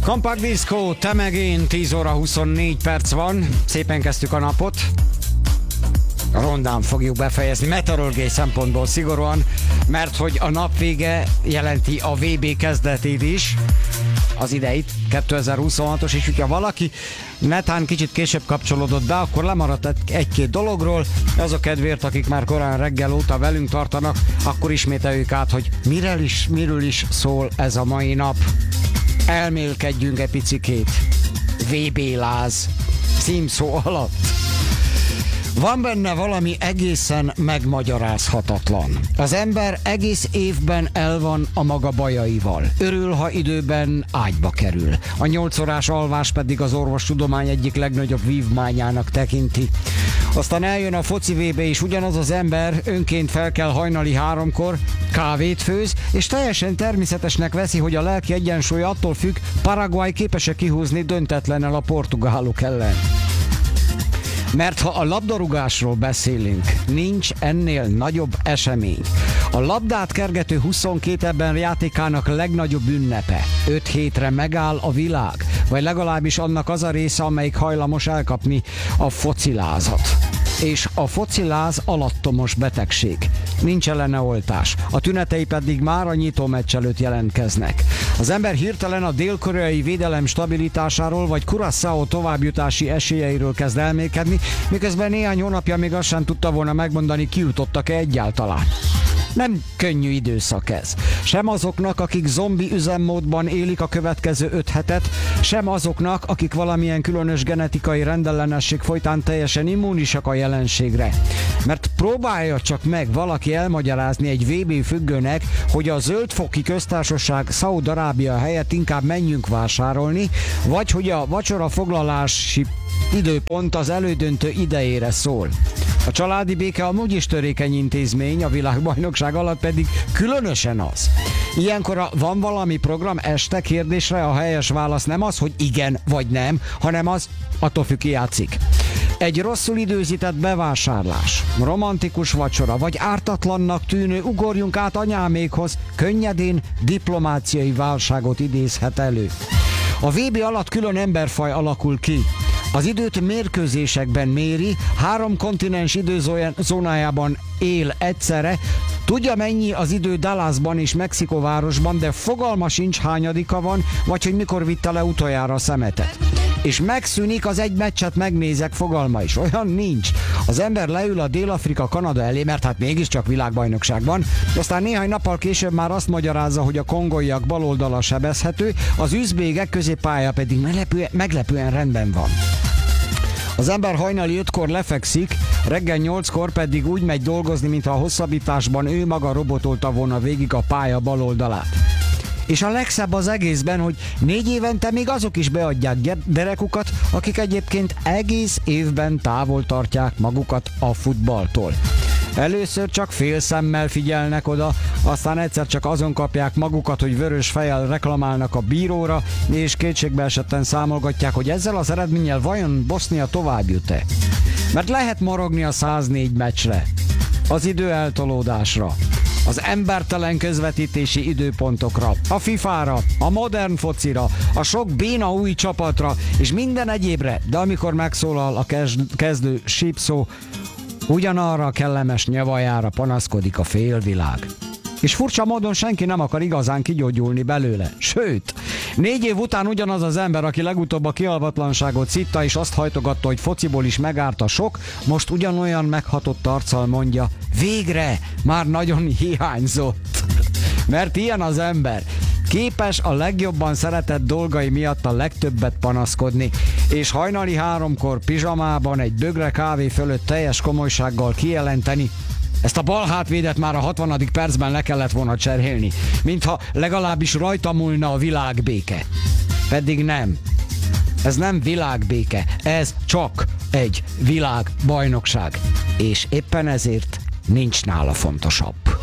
Compact Disco, te meg én, 10 óra 24 perc van. Szépen kezdtük a napot. Rondán fogjuk befejezni, meteorológiai szempontból szigorúan, mert hogy a nap vége jelenti a VB kezdetét is, az ideit, 2026-os, és hogyha valaki netán kicsit később kapcsolódott be, akkor lemaradt egy-két dologról, azok kedvéért, akik már korán reggel óta velünk tartanak, akkor ismételjük át, hogy miről is szól ez a mai nap. Elmélkedjünk egy picikét. VB láz címszó alatt. Van benne valami egészen megmagyarázhatatlan. Az ember egész évben el van a maga bajaival. Örül, ha időben ágyba kerül. A 8 órás alvás pedig az orvostudomány egyik legnagyobb vívmányának tekinti. Aztán eljön a foci VB, és ugyanaz az ember önként fel kell hajnali 3-kor, kávét főz, és teljesen természetesnek veszi, hogy a lelki egyensúly attól függ, Paraguay képes-e kihúzni döntetlennel a portugálok ellen. Mert ha a labdarúgásról beszélünk, nincs ennél nagyobb esemény. A labdát kergető 22 ebben játékának legnagyobb ünnepe. 5 hétre megáll a világ, vagy legalábbis annak az a része, amelyik hajlamos elkapni a focilázat. És a fociláz alattomos betegség. Nincs ellene oltás. A tünetei pedig már a nyitómeccs előtt jelentkeznek. Az ember hirtelen a dél-koreai védelem stabilitásáról vagy Curaçao továbbjutási esélyeiről kezd elmélkedni, miközben néhány hónapja még azt sem tudta volna megmondani, kijutottak-e egyáltalán. Nem könnyű időszak ez. Sem azoknak, akik zombi üzemmódban élik a következő 5 hetet, sem azoknak, akik valamilyen különös genetikai rendellenesség folytán teljesen immunisak a jelenségre. Mert próbálja csak meg valaki elmagyarázni egy VB függőnek, hogy a Zöldfoki Köztársaság Szaúd-Arábia helyett inkább menjünk vásárolni, vagy hogy a vacsora foglalási időpont az elődöntő idejére szól. A családi béke amúgy is törékeny intézmény, a világbajnokság alatt pedig különösen az. Ilyenkor van valami program este kérdésre, a helyes válasz nem az, hogy igen vagy nem, hanem az, attól függ, ki játszik. Egy rosszul időzített bevásárlás, romantikus vacsora, vagy ártatlannak tűnő ugorjunk át anyámékhoz, könnyedén diplomáciai válságot idézhet elő. A VB alatt külön emberfaj alakul ki. Az időt mérkőzésekben méri, 3 kontinens időzónájában él egyszerre, tudja mennyi az idő Dallasban és Mexikóvárosban, de fogalma sincs hányadika van, vagy hogy mikor vitte le utoljára a szemetet. És megszűnik az egy meccset megnézek fogalma is. Olyan nincs. Az ember leül a Dél-Afrika-Kanada elé, mert hát mégiscsak világbajnokság van, aztán néhány nappal később már azt magyarázza, hogy a kongolyak baloldala sebezhető, az üzbégek középpálya pedig meglepően rendben van. Az ember hajnali 5-kor lefekszik, reggel 8-kor pedig úgy megy dolgozni, mintha a hosszabbításban ő maga robotolta volna végig a pálya baloldalát. És a legszebb az egészben, hogy 4 évente még azok is beadják derekukat, akik egyébként egész évben távol tartják magukat a futballtól. Először csak félszemmel figyelnek oda, aztán egyszer csak azon kapják magukat, hogy vörös fejjel reklamálnak a bíróra, és kétségbeesetten számolgatják, hogy ezzel az eredménnyel vajon Bosznia tovább jut-e. Mert lehet morogni a 104 meccsre, az időeltolódásra, az embertelen közvetítési időpontokra, a FIFA-ra, a modern focira, a sok béna új csapatra, és minden egyébre, de amikor megszólal a kezdő sípszó, ugyanarra a kellemes nyavajára panaszkodik a félvilág. És furcsa módon senki nem akar igazán kigyógyulni belőle. Sőt, 4 év után ugyanaz az ember, aki legutóbb a kialvatlanságot szitta és azt hajtogatta, hogy fociból is megárta sok, most ugyanolyan meghatott arccal mondja, végre, már nagyon hiányzott. Mert ilyen az ember. Képes a legjobban szeretett dolgai miatt a legtöbbet panaszkodni, és hajnali 3-kor pizsamában egy bögre kávé fölött teljes komolysággal kijelenteni, ezt a bal hátvédet már a 60. percben le kellett volna cserélni, mintha legalábbis rajta múlna a világbéke. Pedig nem. Ez nem világbéke, ez csak egy világbajnokság. És éppen ezért nincs nála fontosabb.